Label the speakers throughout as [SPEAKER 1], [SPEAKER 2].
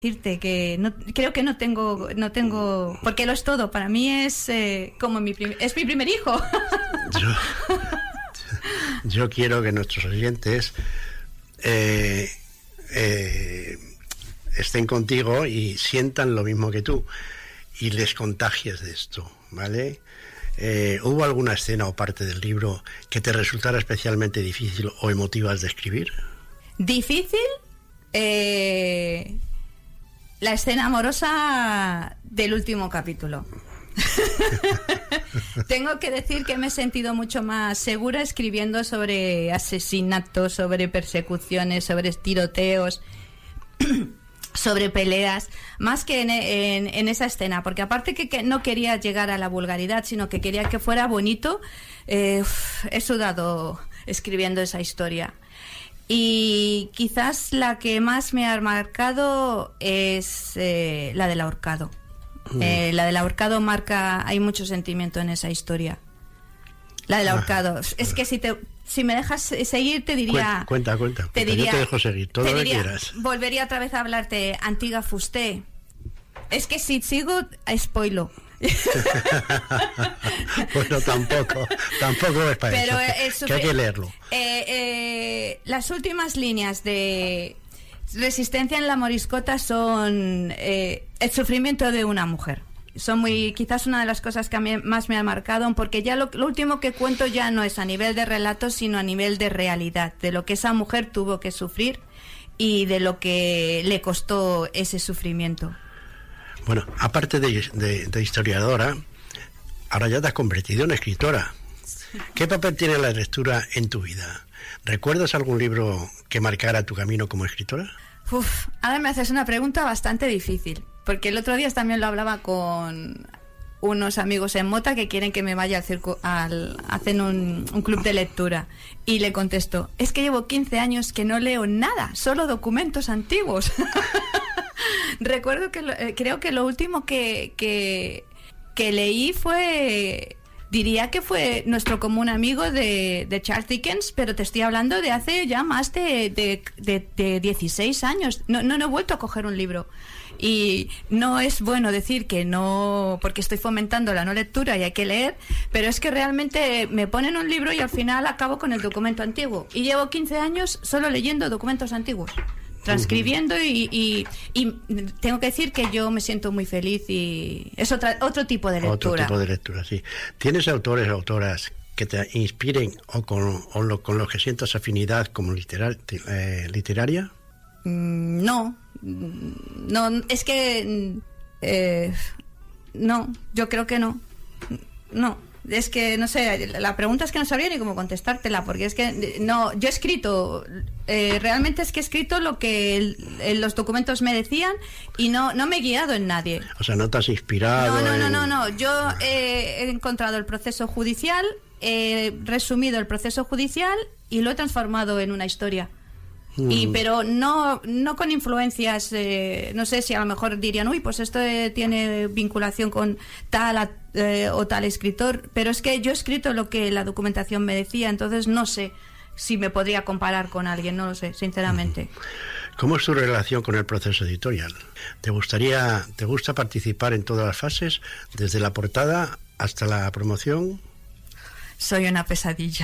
[SPEAKER 1] Decirte que no, creo que no tengo, porque lo es todo. Para mí es como es mi primer hijo.
[SPEAKER 2] Yo quiero que nuestros oyentes estén contigo y sientan lo mismo que tú y les contagies de esto, ¿vale? ¿Hubo alguna escena o parte del libro que te resultara especialmente difícil o emotiva de escribir?
[SPEAKER 1] ¿Difícil? La escena amorosa del último capítulo. Tengo que decir que me he sentido mucho más segura escribiendo sobre asesinatos, sobre persecuciones, sobre tiroteos, sobre peleas, más que en esa escena, porque aparte que no quería llegar a la vulgaridad, sino que quería que fuera bonito. He sudado escribiendo esa historia. Y quizás la que más me ha marcado es la del ahorcado. La del ahorcado hay mucho sentimiento en esa historia. La del ahorcado. Es que si me dejas seguir te diría...
[SPEAKER 2] Cuenta.
[SPEAKER 1] Te diría,
[SPEAKER 2] yo te dejo seguir, todo lo que quieras.
[SPEAKER 1] Volvería otra vez a hablarte, Antiga Fusté. Es que si sigo, spoilo.
[SPEAKER 2] Bueno, tampoco es para
[SPEAKER 1] pero
[SPEAKER 2] eso, que hay que leerlo.
[SPEAKER 1] Las últimas líneas de Resistencia en la Moriscota son el sufrimiento de una mujer. Son quizás una de las cosas que a mí más me ha marcado, porque ya lo último que cuento ya no es a nivel de relato, sino a nivel de realidad, de lo que esa mujer tuvo que sufrir y de lo que le costó ese sufrimiento.
[SPEAKER 2] Bueno, aparte de historiadora, ahora ya te has convertido en escritora. ¿Qué papel tiene la lectura en tu vida? ¿Recuerdas algún libro que marcara tu camino como escritora?
[SPEAKER 1] Ahora me haces una pregunta bastante difícil, porque el otro día también lo hablaba con unos amigos en Mota que quieren que me vaya al circo, hacen un club de lectura, y le contesto, es que llevo 15 años que no leo nada, solo documentos antiguos. Recuerdo que creo que lo último que leí fue, diría que fue Nuestro común amigo de Charles Dickens, pero te estoy hablando de hace ya más de 16 años. No he vuelto a coger un libro. Y no es bueno decir que no, porque estoy fomentando la no lectura y hay que leer, pero es que realmente me ponen un libro y al final acabo con el documento antiguo. Y llevo 15 años solo leyendo documentos antiguos, transcribiendo y tengo que decir que yo me siento muy feliz y es otro tipo de lectura.
[SPEAKER 2] Otro tipo de lectura, sí. ¿Tienes autores o autoras que te inspiren o con los que sientas afinidad como literaria?
[SPEAKER 1] No, es que no, yo creo que no. Es que no sé, la pregunta es que no sabría ni cómo contestártela, porque es que no, yo he escrito, realmente es que he escrito lo que los documentos me decían y no me he guiado en nadie.
[SPEAKER 2] O sea, no te has inspirado.
[SPEAKER 1] No, yo he encontrado el proceso judicial, he resumido el proceso judicial y lo he transformado en una historia. Pero no con influencias, no sé si a lo mejor dirían, uy, pues esto tiene vinculación con tal o tal escritor, pero es que yo he escrito lo que la documentación me decía, entonces no sé si me podría comparar con alguien, no lo sé, sinceramente.
[SPEAKER 2] ¿Cómo es tu relación con el proceso editorial? ¿Te gusta participar en todas las fases, desde la portada hasta la promoción?
[SPEAKER 1] Soy una pesadilla.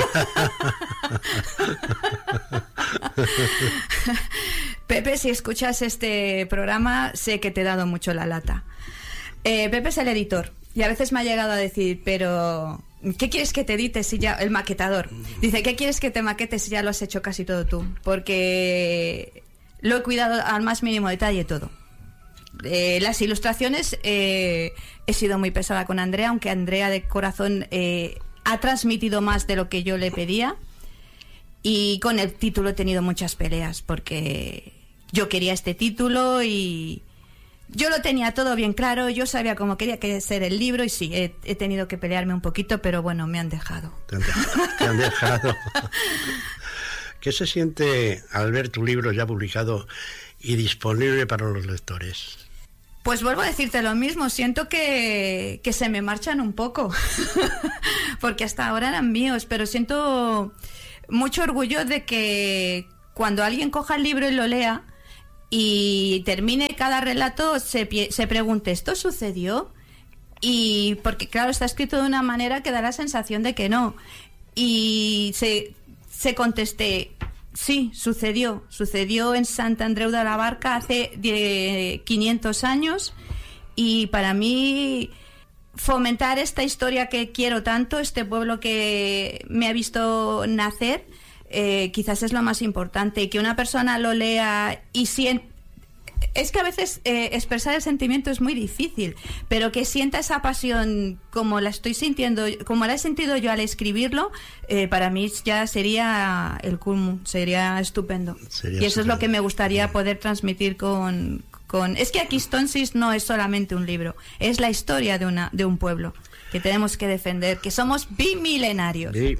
[SPEAKER 1] Pepe, si escuchas este programa, sé que te he dado mucho la lata. Pepe es el editor y a veces me ha llegado a decir, pero ¿qué quieres que te edite si ya... El maquetador. Dice, ¿qué quieres que te maquetes si ya lo has hecho casi todo tú? Porque lo he cuidado al más mínimo detalle todo. Las ilustraciones, he sido muy pesada con Andrea, aunque Andrea de corazón... ha transmitido más de lo que yo le pedía, y con el título he tenido muchas peleas porque yo quería este título y yo lo tenía todo bien claro, yo sabía cómo quería que ser el libro y sí, he tenido que pelearme un poquito, pero bueno, me han dejado.
[SPEAKER 2] Te han dejado. ¿Qué se siente al ver tu libro ya publicado y disponible para los lectores?
[SPEAKER 1] Pues vuelvo a decirte lo mismo, siento que se me marchan un poco, porque hasta ahora eran míos, pero siento mucho orgullo de que cuando alguien coja el libro y lo lea, y termine cada relato se pregunte, ¿esto sucedió? Y porque claro, está escrito de una manera que da la sensación de que no. Y se contesté, sí, sucedió en Sant Andreu de la Barca hace 500 años, y para mí fomentar esta historia que quiero tanto, este pueblo que me ha visto nacer, quizás es lo más importante, y que una persona lo lea y es que a veces expresar el sentimiento es muy difícil, pero que sienta esa pasión como la estoy sintiendo, como la he sentido yo al escribirlo, para mí ya sería el culmo, sería estupendo. Y eso es lo que me gustaría poder transmitir con... Es que Aquistonsis no es solamente un libro, es la historia de un pueblo que tenemos que defender, que somos bimilenarios. Sí.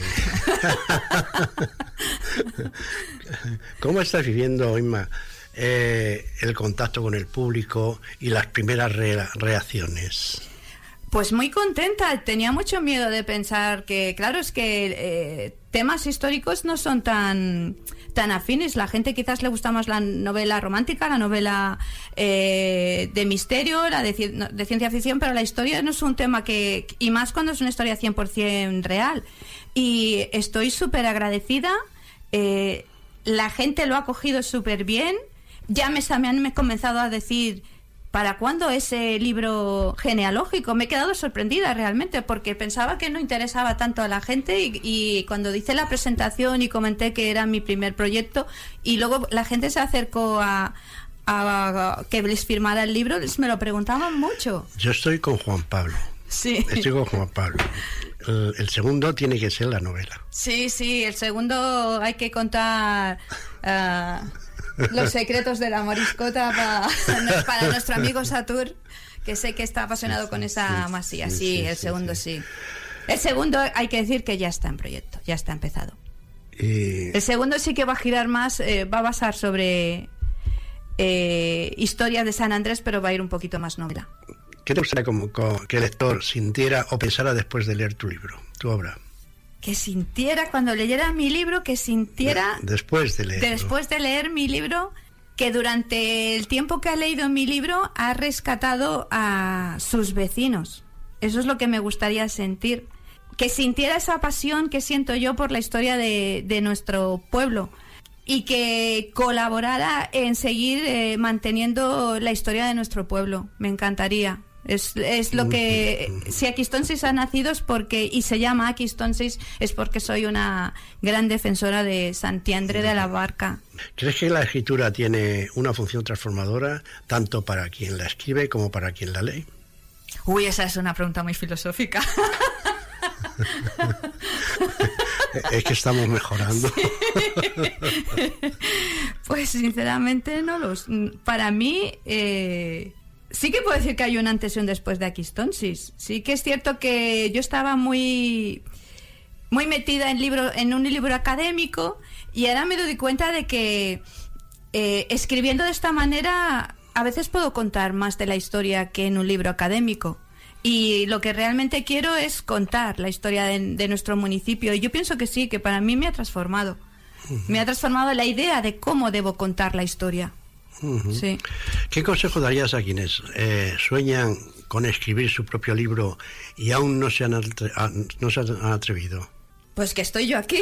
[SPEAKER 2] ¿Cómo estás viviendo, Inma, el contacto con el público y las primeras reacciones?
[SPEAKER 1] Pues muy contenta. Tenía mucho miedo de pensar que, claro, es que temas históricos no son tan afines. La gente quizás le gusta más la novela romántica, la novela de misterio, la de ciencia ficción, pero la historia no es un tema y más cuando es una historia 100% real. Y estoy súper agradecida. La gente lo ha cogido súper bien. Ya me han comenzado a decir, ¿para cuándo ese libro genealógico? Me he quedado sorprendida realmente, porque pensaba que no interesaba tanto a la gente, y cuando hice la presentación y comenté que era mi primer proyecto, y luego la gente se acercó a que les firmara el libro, me lo preguntaban mucho.
[SPEAKER 2] Yo estoy con Juan Pablo.
[SPEAKER 1] Sí.
[SPEAKER 2] Estoy con Juan Pablo. El segundo tiene que ser la novela.
[SPEAKER 1] Sí, el segundo hay que contar... los secretos de la moriscota para nuestro amigo Satur, que sé que está apasionado con esa masía. Sí, el segundo sí. El segundo hay que decir que ya está en proyecto, ya está empezado. El segundo sí que va a girar más, va a basar sobre historias de San Andrés, pero va a ir un poquito más novela.
[SPEAKER 2] ¿Qué te gustaría que el lector sintiera o pensara después de leer tu libro, tu obra?
[SPEAKER 1] Que sintiera cuando leyera mi libro, que sintiera
[SPEAKER 2] después de
[SPEAKER 1] leer mi libro, que durante el tiempo que ha leído mi libro ha rescatado a sus vecinos. Eso es lo que me gustaría sentir, que sintiera esa pasión que siento yo por la historia de nuestro pueblo, y que colaborara en seguir manteniendo la historia de nuestro pueblo. Me encantaría. Es lo que, si Aquistonsis ha nacido es porque, y se llama Aquistonsis, es porque soy una gran defensora de Sant Andreu de la Barca.
[SPEAKER 2] ¿Crees que la escritura tiene una función transformadora tanto para quien la escribe como para quien la lee?
[SPEAKER 1] Uy, esa es una pregunta muy filosófica.
[SPEAKER 2] Es que estamos mejorando.
[SPEAKER 1] Sí. Pues sinceramente para mí sí que puedo decir que hay un antes y un después de Aquistonsis. Sí que es cierto que yo estaba muy metida en un libro académico, y ahora me doy cuenta de que escribiendo de esta manera a veces puedo contar más de la historia que en un libro académico. Y lo que realmente quiero es contar la historia de nuestro municipio. Y yo pienso que sí, que para mí me ha transformado. Me ha transformado la idea de cómo debo contar la historia. Sí.
[SPEAKER 2] ¿Qué consejo darías a quienes sueñan con escribir su propio libro y aún no se han atrevido?
[SPEAKER 1] Pues que estoy yo aquí.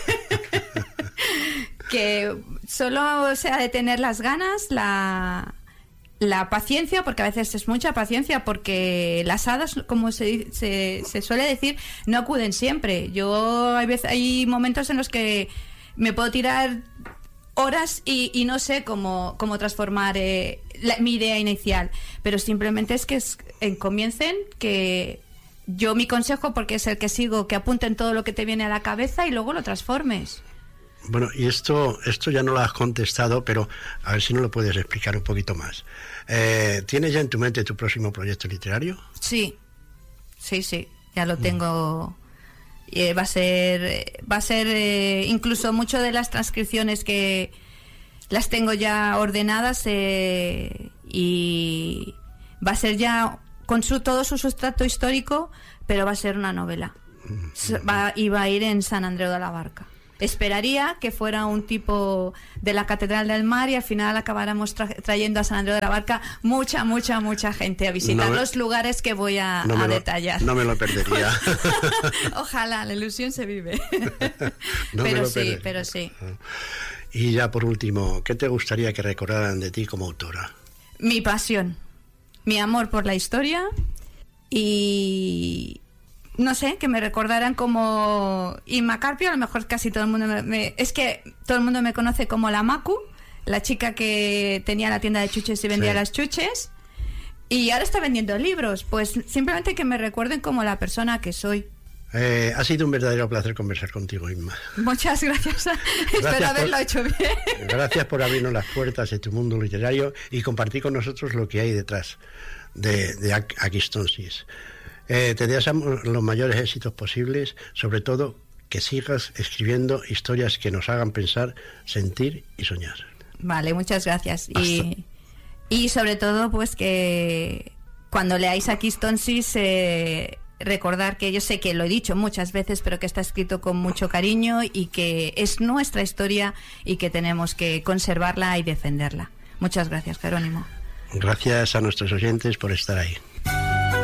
[SPEAKER 1] Que solo sea de tener las ganas, la paciencia, porque a veces es mucha paciencia, porque las hadas, como se suele decir, no acuden siempre. Hay momentos en los que me puedo tirar horas y no sé cómo transformar mi idea inicial, pero simplemente es que comiencen, que yo mi consejo, porque es el que sigo, que apunten todo lo que te viene a la cabeza y luego lo transformes.
[SPEAKER 2] Bueno, y esto ya no lo has contestado, pero a ver si nos lo puedes explicar un poquito más. ¿Tienes ya en tu mente tu próximo proyecto literario?
[SPEAKER 1] Sí, ya lo tengo. Va a ser incluso mucho de las transcripciones que las tengo ya ordenadas, y va a ser ya con todo su sustrato histórico, pero va a ser una novela. Va a ir en Sant Andreu de la Barca. Esperaría que fuera un tipo de la Catedral del Mar y al final acabáramos trayendo a San Andreu de la Barca mucha gente a visitar los lugares que voy a detallar.
[SPEAKER 2] No me lo perdería.
[SPEAKER 1] Ojalá, la ilusión se vive. Pero sí.
[SPEAKER 2] Y ya por último, ¿qué te gustaría que recordaran de ti como autora?
[SPEAKER 1] Mi pasión, mi amor por la historia y... no sé, que me recordaran como Inma Carpio. A lo mejor casi todo el mundo es que todo el mundo me conoce como la Macu, la chica que tenía la tienda de chuches y vendía las chuches y ahora está vendiendo libros. Pues simplemente que me recuerden como la persona que soy.
[SPEAKER 2] Ha sido un verdadero placer conversar contigo, Inma.
[SPEAKER 1] Muchas gracias. Espero haberlo hecho bien.
[SPEAKER 2] Gracias por abrirnos las puertas de tu mundo literario y compartir con nosotros lo que hay detrás de Aquistonsis. Te deseamos los mayores éxitos posibles, sobre todo que sigas escribiendo historias que nos hagan pensar, sentir y soñar.
[SPEAKER 1] Vale, muchas gracias. Y sobre todo, pues que cuando leáis Aquistonsis, recordar que yo sé que lo he dicho muchas veces, pero que está escrito con mucho cariño y que es nuestra historia y que tenemos que conservarla y defenderla. Muchas gracias, Jerónimo.
[SPEAKER 2] Gracias a nuestros oyentes por estar ahí.